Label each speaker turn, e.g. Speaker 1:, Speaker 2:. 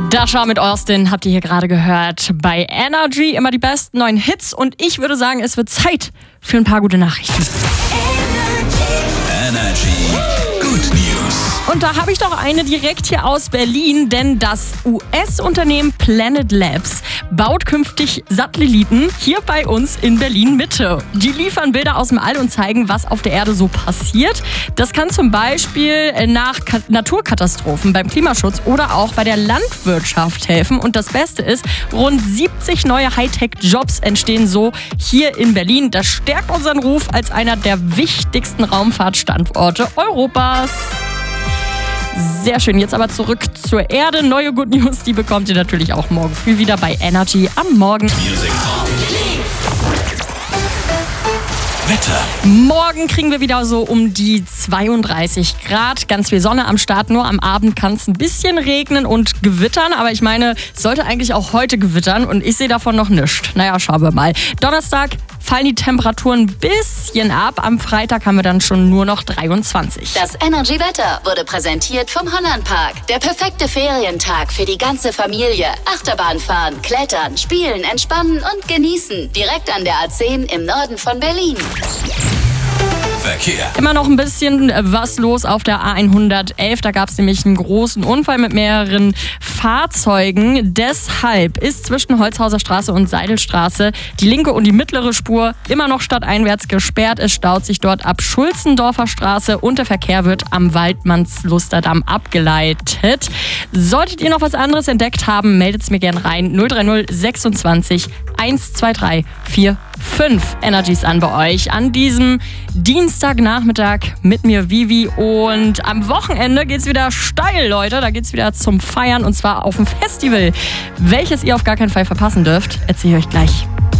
Speaker 1: Dasha mit Austin habt ihr hier gerade gehört bei Energy. Immer die besten neuen Hits und ich würde sagen, es wird Zeit für ein paar gute Nachrichten.
Speaker 2: Energy Good News.
Speaker 1: Und da habe ich doch eine direkt hier aus Berlin, denn das US-Unternehmen Planet Labs baut künftig Satelliten hier bei uns in Berlin-Mitte. Die liefern Bilder aus dem All und zeigen, was auf der Erde so passiert. Das kann zum Beispiel nach Naturkatastrophen, beim Klimaschutz oder auch bei der Landwirtschaft helfen. Und das Beste ist, rund 70 neue Hightech-Jobs entstehen so hier in Berlin. Das stärkt unseren Ruf als einer der wichtigsten Raumfahrtstandorte Europas. Sehr schön, jetzt aber zurück zur Erde. Neue Good News, die bekommt ihr natürlich auch morgen früh wieder bei Energy am Morgen.
Speaker 2: Music. Wetter.
Speaker 1: Morgen kriegen wir wieder so um die 32 Grad. Ganz viel Sonne am Start. Nur am Abend kann es ein bisschen regnen und gewittern. Aber ich meine, es sollte eigentlich auch heute gewittern. Und ich sehe davon noch nichts. Naja, schauen wir mal. Donnerstag fallen die Temperaturen ein bisschen ab. Am Freitag haben wir dann schon nur noch 23.
Speaker 3: Das Energy-Wetter wurde präsentiert vom Hollandpark. Der perfekte Ferientag für die ganze Familie. Achterbahn fahren, klettern, spielen, entspannen und genießen. Direkt an der A10 im Norden von Berlin.
Speaker 2: Verkehr.
Speaker 1: Immer noch ein bisschen was los auf der A111. Da gab es nämlich einen großen Unfall mit mehreren Fahrzeugen. Deshalb ist zwischen Holzhauser Straße und Seidelstraße die linke und die mittlere Spur immer noch stadteinwärts gesperrt. Es staut sich dort ab Schulzendorfer Straße und der Verkehr wird am Waldmannslusterdamm abgeleitet. Solltet ihr noch was anderes entdeckt haben, meldet es mir gerne rein. 030 26 123 45 Energies an bei euch an diesem Dienstagnachmittag mit mir Vivi und am Wochenende geht's wieder steil, Leute. Da geht's wieder zum Feiern und zwar auf dem Festival. Welches ihr auf gar keinen Fall verpassen dürft, erzähle ich euch gleich.